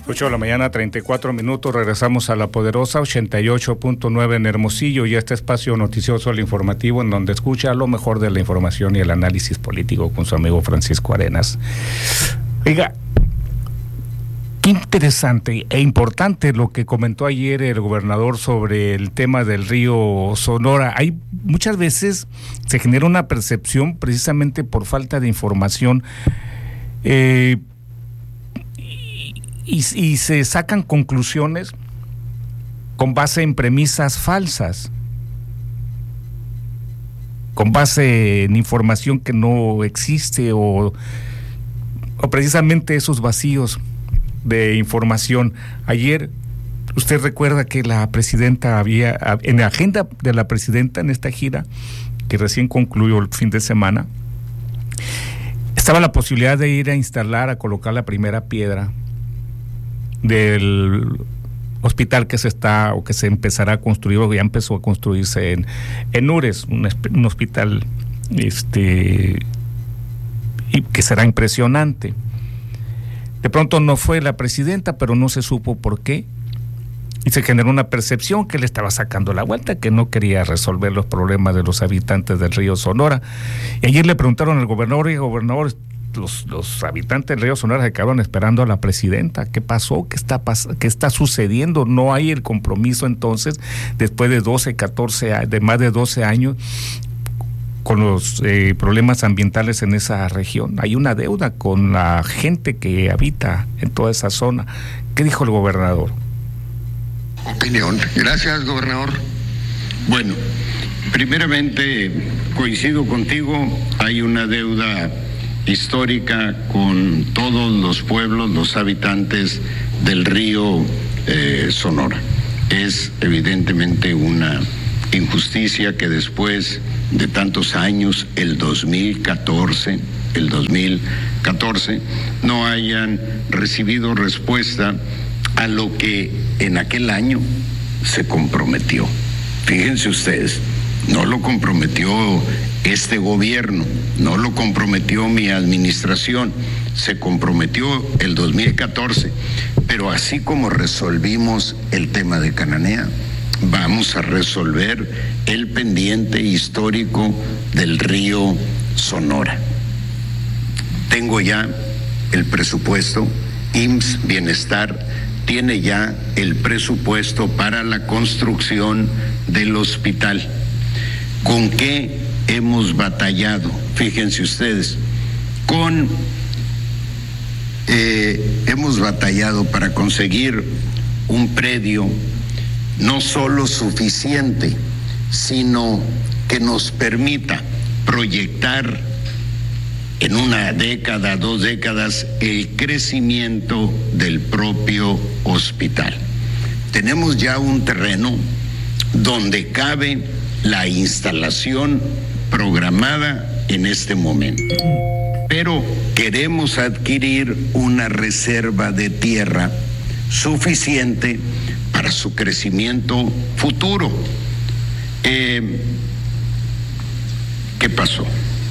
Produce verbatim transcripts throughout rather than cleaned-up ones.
ocho de la mañana, treinta y cuatro minutos, regresamos a La Poderosa, ochenta y ocho punto nueve en Hermosillo, y este espacio noticioso, el informativo, en donde escucha lo mejor de la información y el análisis político con su amigo Francisco Arenas. Oiga, qué interesante e importante lo que comentó ayer el gobernador sobre el tema del río Sonora. Hay muchas veces se genera una percepción precisamente por falta de información, eh, Y, y se sacan conclusiones con base en premisas falsas, con base en información que no existe, o, o precisamente esos vacíos de información. Ayer usted recuerda que la presidenta había, en la agenda de la presidenta en esta gira, que recién concluyó el fin de semana, estaba la posibilidad de ir a instalar, a colocar la primera piedra del hospital que se está o que se empezará a construir, o ya empezó a construirse en, en Ures, un, un hospital este y que será impresionante. De pronto no fue la presidenta, pero no se supo por qué, y se generó una percepción que le estaba sacando la vuelta, que no quería resolver los problemas de los habitantes del río Sonora. Y ayer le preguntaron al gobernador, y el gobernador, Los, los habitantes del río Sonora se quedaron esperando a la presidenta. ¿Qué pasó? ¿Qué está, pas- qué está sucediendo? No hay el compromiso entonces, después de doce, catorce, de más de doce años, con los eh, problemas ambientales en esa región. Hay una deuda con la gente que habita en toda esa zona. ¿Qué dijo el gobernador? Opinión. Gracias, gobernador. Bueno, primeramente coincido contigo, hay una deuda histórica con todos los pueblos, los habitantes del río eh, Sonora. Es evidentemente una injusticia que después de tantos años, el dos mil catorce, el dos mil catorce, no hayan recibido respuesta a lo que en aquel año se comprometió. Fíjense ustedes, no lo comprometió este gobierno, no lo comprometió mi administración, se comprometió el dos mil catorce, pero así como resolvimos el tema de Cananea, vamos a resolver el pendiente histórico del río Sonora. Tengo ya el presupuesto, I M S S Bienestar tiene ya el presupuesto para la construcción del hospital. ¿Con qué hemos batallado? Fíjense ustedes, con eh, hemos batallado para conseguir un predio no solo suficiente, sino que nos permita proyectar en una década, dos décadas, el crecimiento del propio hospital. Tenemos ya un terreno donde cabe la instalación programada en este momento, pero queremos adquirir una reserva de tierra suficiente para su crecimiento futuro. Eh, ¿Qué pasó?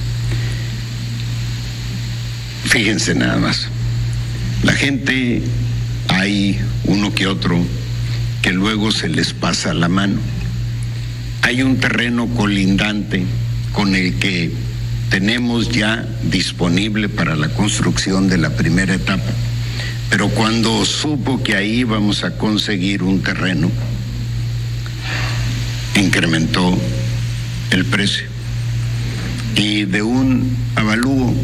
Fíjense nada más, la gente, hay uno que otro que luego se les pasa la mano. Hay un terreno colindante con el que tenemos ya disponible para la construcción de la primera etapa, pero cuando supo que ahí íbamos a conseguir un terreno, incrementó el precio, y de un avalúo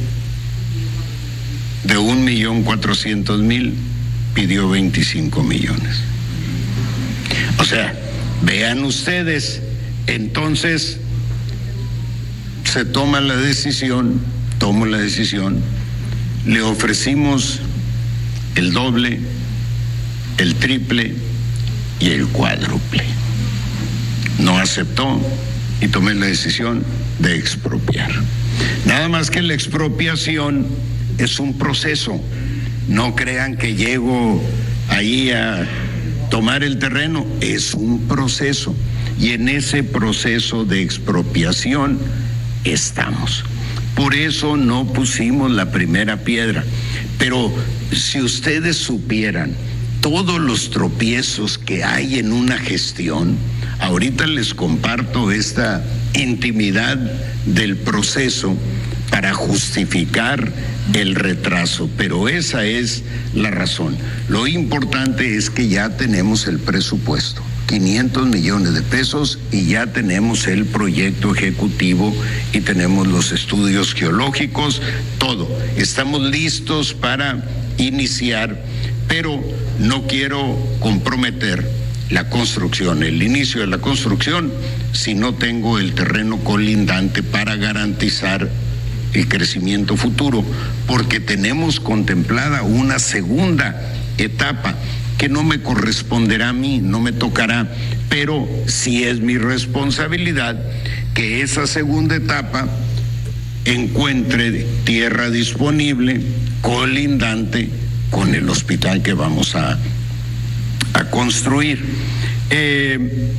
de un millón cuatrocientos mil pidió veinticinco millones. O sea, vean ustedes, entonces se toma la decisión, tomo la decisión, le ofrecimos el doble, el triple y el cuádruple. No aceptó y tomé la decisión de expropiar. Nada más que la expropiación es un proceso. No crean que llego ahí a tomar el terreno, es un proceso. Y en ese proceso de expropiación estamos. Por eso no pusimos la primera piedra. Pero si ustedes supieran todos los tropiezos que hay en una gestión. Ahorita les comparto esta intimidad del proceso para justificar el retraso, pero esa es la razón. Lo importante es que ya tenemos el presupuesto, quinientos millones de pesos, y ya tenemos el proyecto ejecutivo y tenemos los estudios geológicos, todo. Estamos listos para iniciar, pero no quiero comprometer la construcción, el inicio de la construcción, si no tengo el terreno colindante para garantizar el crecimiento futuro, porque tenemos contemplada una segunda etapa que no me corresponderá a mí, no me tocará, pero sí es mi responsabilidad que esa segunda etapa encuentre tierra disponible, colindante con el hospital que vamos a, a construir. Eh,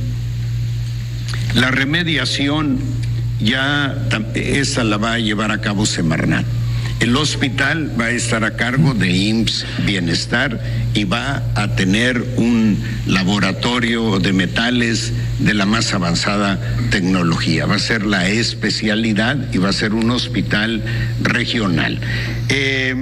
la remediación ya esa la va a llevar a cabo Semarnat. El hospital va a estar a cargo de I M S S Bienestar y va a tener un laboratorio de metales de la más avanzada tecnología. Va a ser la especialidad y va a ser un hospital regional. Eh,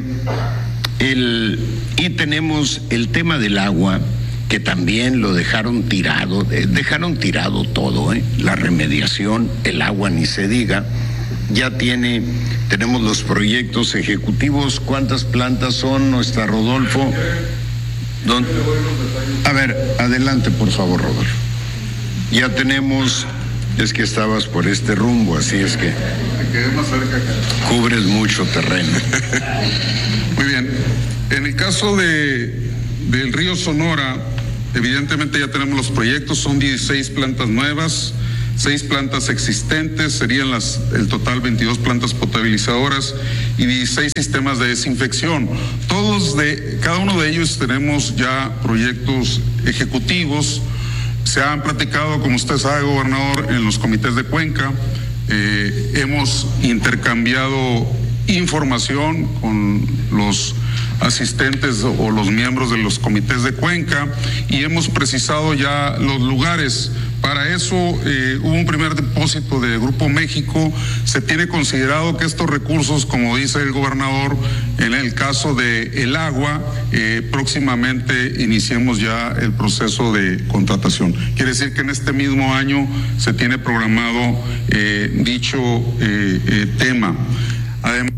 el, y tenemos el tema del agua, que también lo dejaron tirado, eh, dejaron tirado todo, eh, la remediación, el agua ni se diga. Ya tiene, tenemos los proyectos ejecutivos. ¿Cuántas plantas son? ¿No está Rodolfo? ¿Dónde? A ver, adelante por favor, Rodolfo. Ya tenemos, es que estabas por este rumbo, así es que me quedé más cerca acá. Cubres mucho terreno. Muy bien, en el caso de del río Sonora, evidentemente ya tenemos los proyectos, son dieciséis plantas nuevas, seis plantas existentes, serían las, el total veintidós plantas potabilizadoras y dieciséis sistemas de desinfección. Todos de, cada uno de ellos tenemos ya proyectos ejecutivos. Se han platicado, como usted sabe, gobernador, en los comités de Cuenca. Eh, hemos intercambiado información con los asistentes o los miembros de los comités de Cuenca y hemos precisado ya los lugares. Para eso eh, hubo un primer depósito de Grupo México. Se tiene considerado que estos recursos, como dice el gobernador, en el caso de el agua, eh, próximamente iniciemos ya el proceso de contratación. Quiere decir que en este mismo año se tiene programado eh, dicho eh, eh, tema. Además,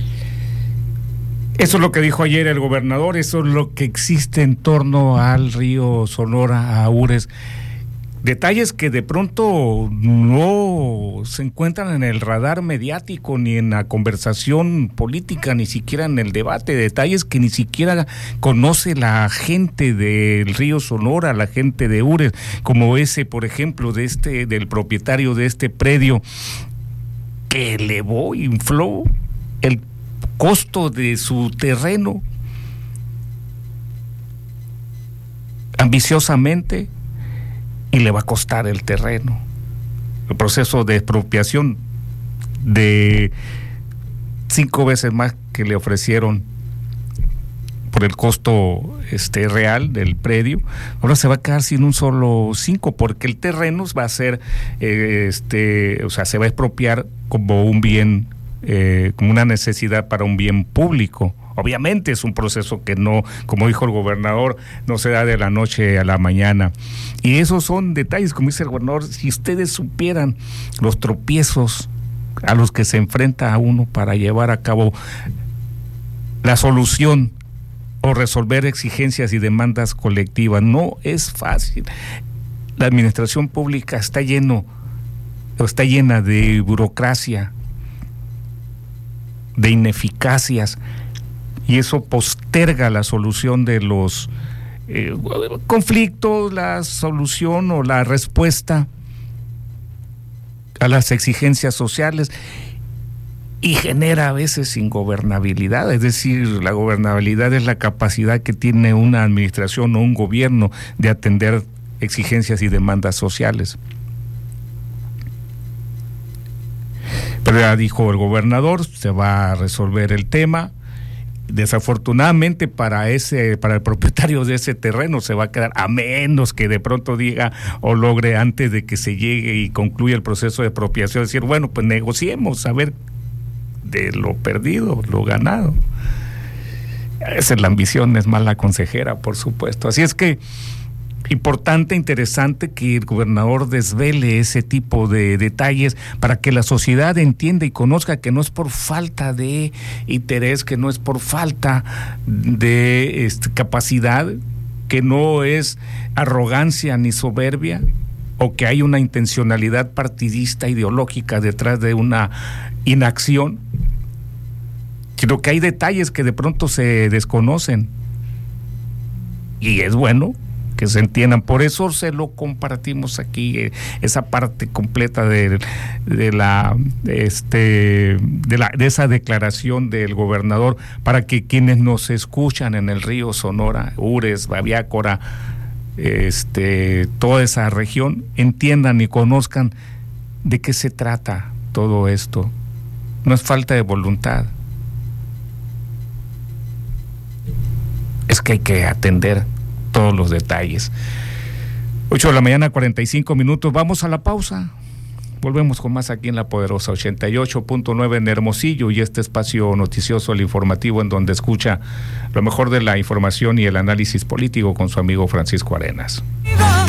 eso es lo que dijo ayer el gobernador, eso es lo que existe en torno al río Sonora, a Ures. Detalles que de pronto no se encuentran en el radar mediático, ni en la conversación política, ni siquiera en el debate. Detalles que ni siquiera conoce la gente del río Sonora, la gente de Ures, como ese, por ejemplo, de este, del propietario de este predio, que elevó, infló el costo de su terreno ambiciosamente y le va a costar el terreno. El proceso de expropiación de cinco veces más que le ofrecieron por el costo este real del predio, ahora se va a quedar sin un solo cinco, porque el terreno va a ser eh, este, o sea, se va a expropiar como un bien, eh, como una necesidad para un bien público. Obviamente es un proceso que no, como dijo el gobernador, no se da de la noche a la mañana. Y esos son detalles, como dice el gobernador, si ustedes supieran los tropiezos a los que se enfrenta a uno para llevar a cabo la solución o resolver exigencias y demandas colectivas. No es fácil. La administración pública está lleno, está llena de burocracia, de ineficacias, y eso posterga la solución de los eh, conflictos, la solución o la respuesta a las exigencias sociales, y genera a veces ingobernabilidad. Es decir, la gobernabilidad es la capacidad que tiene una administración o un gobierno de atender exigencias y demandas sociales. Pero ya dijo el gobernador, se va a resolver el tema. Desafortunadamente para ese, para el propietario de ese terreno se va a quedar, a menos que de pronto diga o logre antes de que se llegue y concluya el proceso de expropiación, decir, bueno, pues negociemos a ver de lo perdido, lo ganado. Esa es la ambición, es mala consejera, por supuesto. Así es que importante, interesante que el gobernador desvele ese tipo de detalles para que la sociedad entienda y conozca que no es por falta de interés, que no es por falta de este, capacidad, que no es arrogancia ni soberbia, o que hay una intencionalidad partidista, ideológica detrás de una inacción, sino que hay detalles que de pronto se desconocen. Y es bueno que se entiendan, por eso se lo compartimos aquí, eh, esa parte completa de, de la este de la de esa declaración del gobernador, para que quienes nos escuchan en el río Sonora, Ures, Babiácora, este toda esa región, entiendan y conozcan de qué se trata todo esto. No es falta de voluntad, es que hay que atender todos los detalles. ocho de la mañana, cuarenta y cinco minutos. Vamos a la pausa. Volvemos con más aquí en La Poderosa ochenta y ocho punto nueve en Hermosillo, y este espacio noticioso, el informativo, en donde escucha lo mejor de la información y el análisis político con su amigo Francisco Arenas.